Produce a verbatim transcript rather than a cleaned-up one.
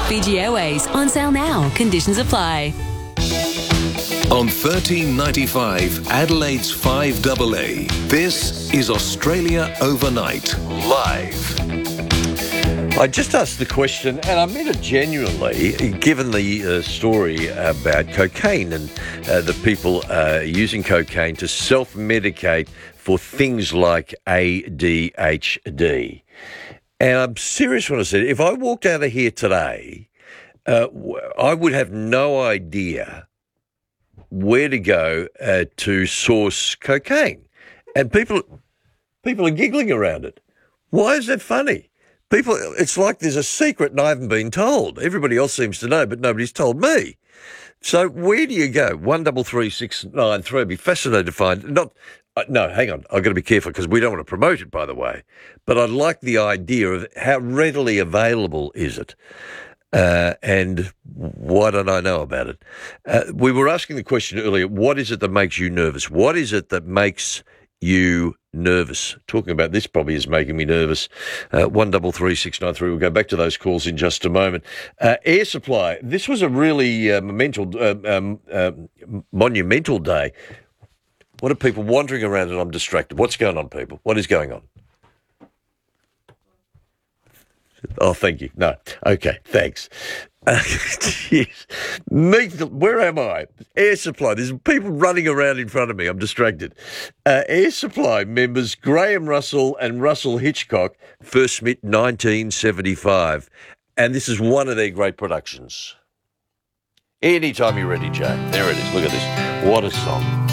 Fiji Airways, on sale now. Conditions apply. On thirteen ninety-five, Adelaide's five A A, this is Australia Overnight, live. I just asked the question, and I meant it genuinely, given the uh, story about cocaine and uh, the people uh, using cocaine to self-medicate for things like A D H D. And I'm serious when I said, if I walked out of here today, uh, I would have no idea where to go uh, to source cocaine. And people, people are giggling around it. Why is that funny? People, it's like there's a secret and I haven't been told. Everybody else seems to know, but nobody's told me. So where do you go? One double three six nine three. I'd be fascinated to find. Not, uh, no, hang on. I've got to be careful because we don't want to promote it, by the way. But I like the idea of how readily available is it, uh, and why don't I know about it? Uh, we were asking the question earlier. What is it that makes you nervous? What is it that makes you nervous? Talking about this probably is making me nervous. Uh, one double three six nine three. We'll go back to those calls in just a moment. Uh, air supply. This was a really uh, monumental, uh, um, uh, monumental day. What are people wandering around and I'm distracted? What's going on, people? What is going on? Oh, thank you. No. Okay, thanks. Uh, geez. Meet the, where am I? Air Supply. There's people running around in front of me. I'm distracted. Uh, Air Supply members Graham Russell and Russell Hitchcock first met nineteen seventy-five. And this is one of their great productions. Anytime you're ready, Jay. There it is. Look at this. What a song.